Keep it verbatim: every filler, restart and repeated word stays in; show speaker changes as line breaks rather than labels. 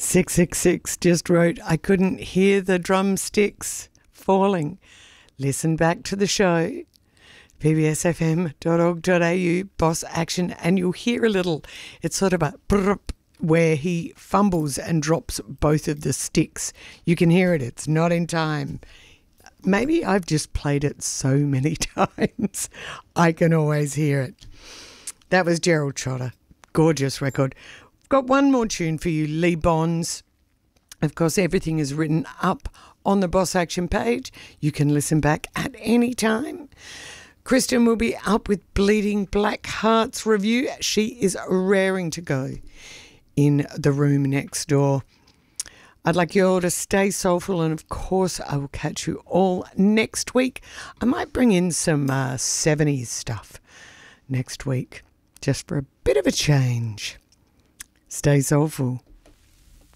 six six six just wrote, I couldn't hear the drumsticks falling. Listen back to the show, p b s f m dot org dot a u, Boss Action, and you'll hear a little, it's sort of a brrp, where he fumbles and drops both of the sticks. You can hear it, it's not in time. Maybe I've just played it so many times, I can always hear it. That was Gerald Trotter. Gorgeous record. Got one more tune for you, Lee Bonds. Of course, everything is written up on the Boss Action page. You can listen back at any time. Kristen will be up with Bleeding Black Hearts review. She is raring to go in the room next door. I'd like you all to stay soulful, and of course I will catch you all next week. I might bring in some uh, seventies stuff next week, just for a bit of a change. Stay soulful.